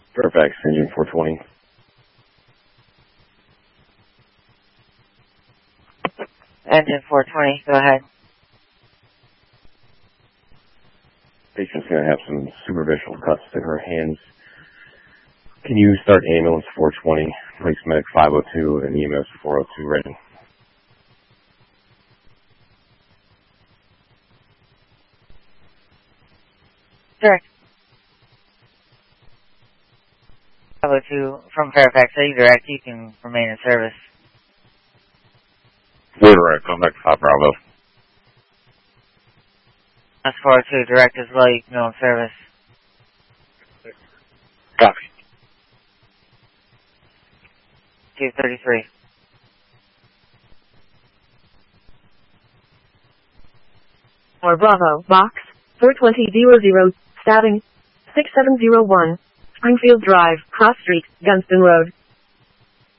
Fairfax, engine 420. Engine 420, go ahead. Patient's going to have some superficial cuts to her hands. Can you start ambulance 420, place medic 502, and EMS 402 ready? Direct. 502 from Fairfax, are you direct? You can remain in service. We're direct, I'm back to 5 Bravo. That's 402, direct as well, you can go in service. Copy. 233. Or Bravo, box, 42000, stabbing, 6701, Springfield Drive, Cross Street, Gunston Road.